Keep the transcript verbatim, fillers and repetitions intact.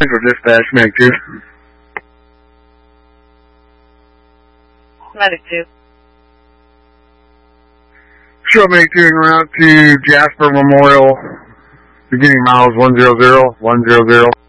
Central Dispatch, Medic two. Medic two. Sure, Medic two en route to Jasper Memorial, beginning miles one zero zero, one zero zero.